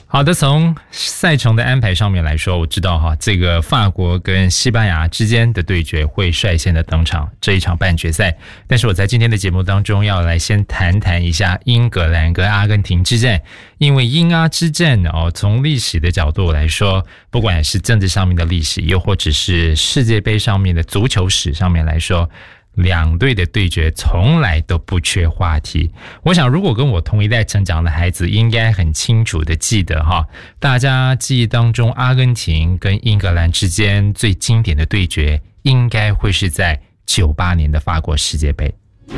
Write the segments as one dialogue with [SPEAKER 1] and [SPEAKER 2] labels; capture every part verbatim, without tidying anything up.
[SPEAKER 1] 好的，从赛程的安排上面来说，我知道哈，这个法国跟西班牙之间的对决会率先的登场这一场半决赛。但是我在今天的节目当中要来先谈谈一下英格兰跟阿根廷之战，因为英阿之战哦，从历史的角度来说，不管是政治上面的历史，又或者是世界杯上面的足球史上面来说，两队的对决从来都不缺话题。我想如果跟我同一代成长的孩子应该很清楚的记得哈，大家记忆当中阿根廷跟英格兰之间最经典的对决应该会是在九八年的法国世界杯。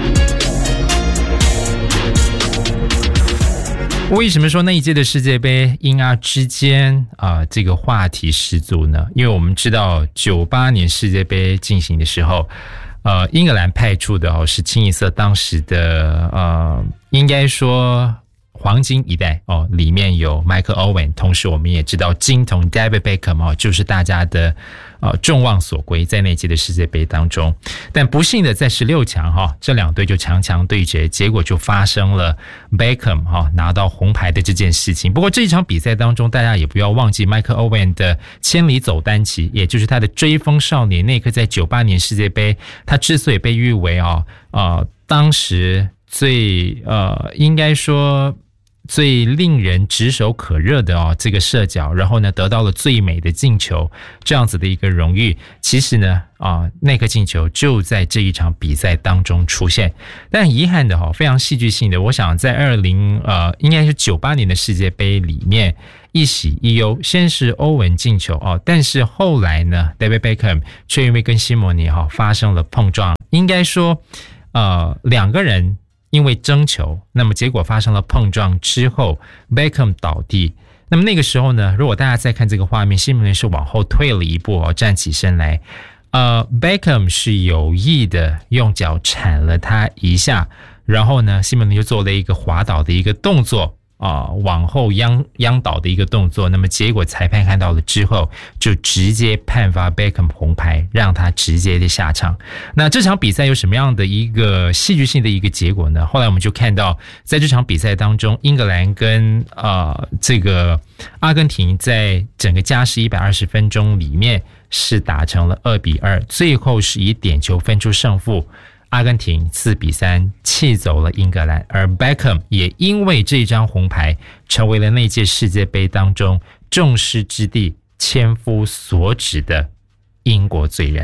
[SPEAKER 1] 为什么说那一届的世界杯英阿之间啊、呃、这个话题十足呢？因为我们知道九八年世界杯进行的时候，呃，英格兰派出的哦是清一色当时的呃，应该说黄金一代哦，里面有 Michael Owen， 同时我们也知道金童 David Beckham 哦，就是大家的呃众望所归，在那届的世界杯当中。但不幸的在十六强哈、哦，这两队就强强对决，结果就发生了 Beckham 哈、哦、拿到红牌的这件事情。不过这一场比赛当中，大家也不要忘记 Michael Owen 的千里走单骑，也就是他的追风少年那颗在九八年世界杯，他之所以被誉为啊呃当时最呃应该说最令人炙手可热的哦，这个射脚，然后呢得到了最美的进球，这样子的一个荣誉。其实呢，啊、呃，那个进球就在这一场比赛当中出现。但遗憾的哈、哦，非常戏剧性的，我想在二零呃，应该是九八年的世界杯里面，一喜一忧，先是欧文进球哦，但是后来呢 ，David Beckham 却因为跟西蒙尼哈、哦、发生了碰撞，应该说，呃，两个人。因为争球，那么结果发生了碰撞之后 Beckham 倒地。那么那个时候呢，如果大家再看这个画面，西蒙尼是往后退了一步哦，站起身来。呃 Beckham 是有意的用脚铲了他一下，然后呢，西蒙尼就做了一个滑倒的一个动作。啊、呃，往后央央倒的一个动作，那么结果裁判看到了之后，就直接判罚 Beckham 红牌，让他直接的下场。那这场比赛有什么样的一个戏剧性的一个结果呢？后来我们就看到，在这场比赛当中，英格兰跟呃这个阿根廷在整个加时一百二十分钟里面是打成了二比二，最后是以点球分出胜负。阿根廷四比三气走了英格兰，而 Beckham 也因为这张红牌成为了那届世界杯当中众矢之的、千夫所指的英国罪人。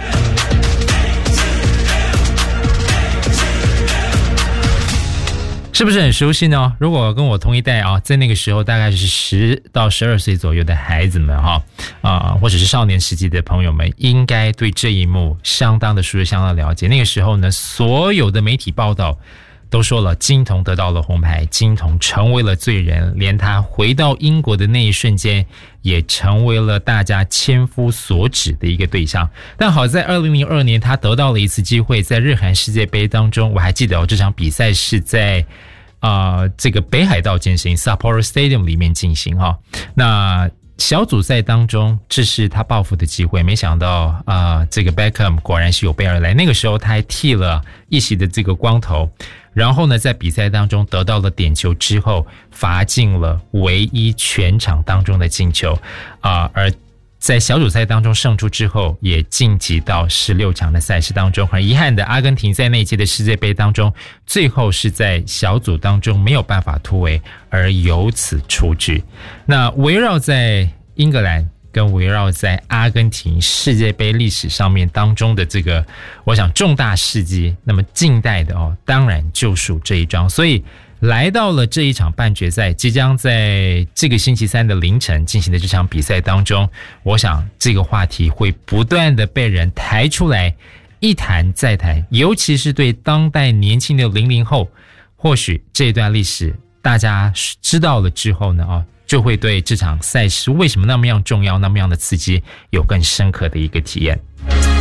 [SPEAKER 1] 是不是很熟悉呢？如果跟我同一代啊，在那个时候大概是十到十二岁左右的孩子们哈啊、呃，或者是少年时期的朋友们，应该对这一幕相当的熟悉、相当了解。那个时候呢，所有的媒体报道都说了，金童得到了红牌，金童成为了罪人，连他回到英国的那一瞬间，也成为了大家千夫所指的一个对象。但好在二零零二年，他得到了一次机会，在日韩世界杯当中，我还记得哦，这场比赛是在啊、呃，这个北海道进行 Sapporo Stadium 里面进行哈、哦。那小组赛当中，这是他报复的机会。没想到啊、呃，这个 Beckham 果然是有备而来。那个时候他还剃了一袭的这个光头，然后呢，在比赛当中得到了点球之后，罚进了唯一全场当中的进球啊、呃，而。在小组赛当中胜出之后，也晋级到十六强的赛事当中。很遗憾的，阿根廷在那一届的世界杯当中，最后是在小组当中没有办法突围，而由此出局。那围绕在英格兰跟围绕在阿根廷世界杯历史上面当中的这个，我想重大事迹，那么近代的哦，当然就属这一桩。所以来到了这一场半决赛，即将在这个星期三的凌晨进行的这场比赛当中，我想这个话题会不断的被人抬出来，一谈再谈，尤其是对当代年轻的零零后，或许这段历史大家知道了之后呢，啊，就会对这场赛事为什么那么样重要、那么样的刺激，有更深刻的一个体验。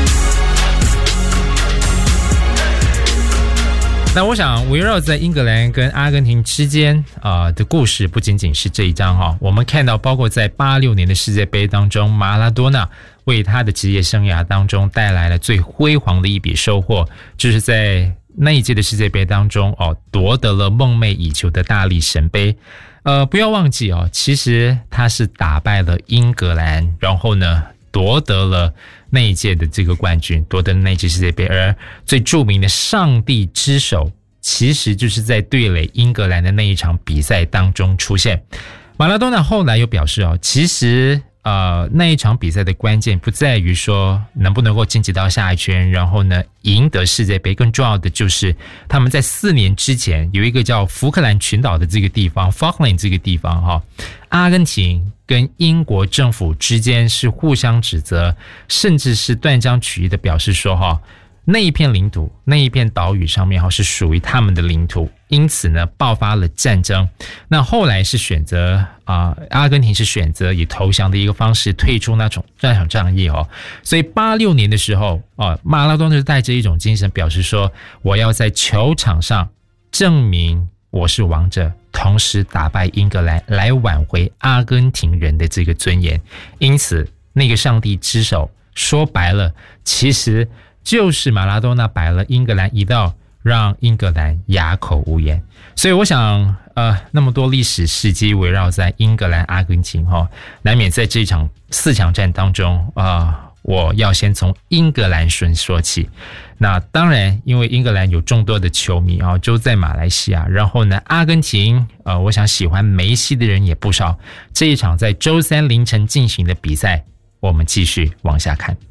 [SPEAKER 1] 那我想围绕在英格兰跟阿根廷之间啊、呃、的故事，不仅仅是这一章哈、哦。我们看到，包括在八六年的世界杯当中，马拉多纳为他的职业生涯当中带来了最辉煌的一笔收获，就是在那一届的世界杯当中哦，夺得了梦寐以求的大力神杯。 呃，不要忘记哦，其实他是打败了英格兰，然后呢夺得了那一届的这个冠军，夺得了那一届世界杯。而最著名的上帝之手，其实就是在对垒英格兰的那一场比赛当中出现。马拉多纳后来又表示哦，其实呃那一场比赛的关键不在于说能不能够晋级到下一圈，然后呢赢得世界杯，更重要的就是他们在四年之前有一个叫福克兰群岛的这个地方 Falkland 这个地方哈、哦，阿根廷跟英国政府之间是互相指责，甚至是断章取义的表示说哈、哦，那一片领土那一片岛屿上面哈是属于他们的领土，因此呢爆发了战争。那后来是选择啊、呃，阿根廷是选择以投降的一个方式退出那种那场战役哦。所以八六年的时候啊、呃，马拉多纳就带着一种精神表示说，我要在球场上证明我是王者，同时打败英格兰，来挽回阿根廷人的这个尊严。因此那个上帝之手说白了其实就是马拉多纳摆了英格兰一道，让英格兰哑口无言。所以我想呃，那么多历史事迹围绕在英格兰阿根廷、哦、难免在这场四强战当中啊、呃，我要先从英格兰顺说起。那当然因为英格兰有众多的球迷啊、哦，就在马来西亚，然后呢阿根廷呃，我想喜欢梅西的人也不少。这一场在周三凌晨进行的比赛，我们继续往下看。